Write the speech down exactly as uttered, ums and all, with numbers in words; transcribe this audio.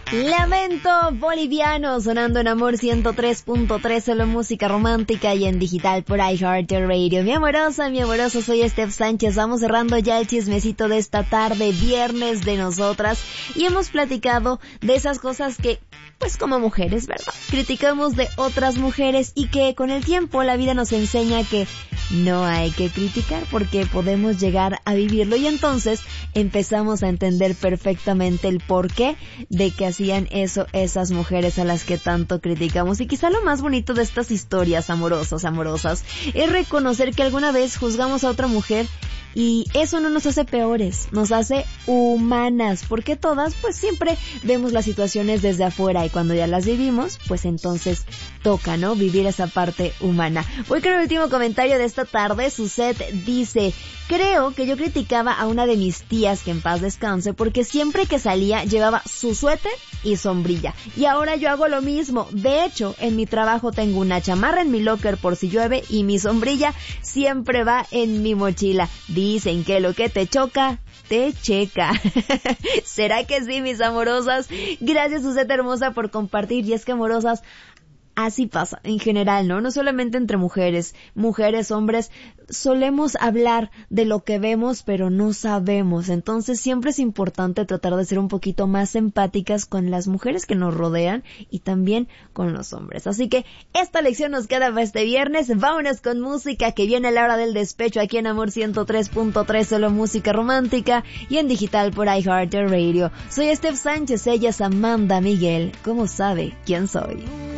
Lamento boliviano sonando en Amor ciento tres punto tres, solo música romántica y en digital por iHeartRadio. Mi amorosa, mi amoroso, soy Steph Sánchez. Vamos cerrando ya el chismecito de esta tarde, viernes de nosotras, y hemos platicado de esas cosas que, pues como mujeres, ¿verdad?, criticamos de otras mujeres y que con el tiempo la vida nos enseña que no hay que criticar porque podemos llegar a vivirlo, y entonces empezamos a entender perfectamente el porqué de que hacían eso esas mujeres a las que tanto criticamos. Y quizá lo más bonito de estas historias amorosas, amorosas, es reconocer que alguna vez juzgamos a otra mujer y eso no nos hace peores, nos hace humanas, porque todas pues siempre vemos las situaciones desde afuera y cuando ya las vivimos, pues entonces toca, ¿no?, vivir esa parte humana. Voy con el último comentario de esta tarde. Suset dice: creo que yo criticaba a una de mis tías, que en paz descanse, porque siempre que salía llevaba su suéter y sombrilla, y ahora yo hago lo mismo. De hecho, en mi trabajo tengo una chamarra en mi locker por si llueve y mi sombrilla siempre va en mi mochila. Dicen que lo que te choca, te checa. ¿Será que sí, mis amorosas? Gracias, Suset hermosa, por compartir. Y es que, amorosas, así pasa en general, ¿no? No solamente entre mujeres, mujeres, hombres, solemos hablar de lo que vemos, pero no sabemos. Entonces siempre es importante tratar de ser un poquito más empáticas con las mujeres que nos rodean y también con los hombres. Así que esta lección nos queda para este viernes. Vámonos con música, que viene la hora del despecho aquí en Amor ciento tres punto tres, solo música romántica y en digital por iHeartRadio. Soy Steph Sánchez, ella es Amanda Miguel. ¿Cómo sabe quién soy?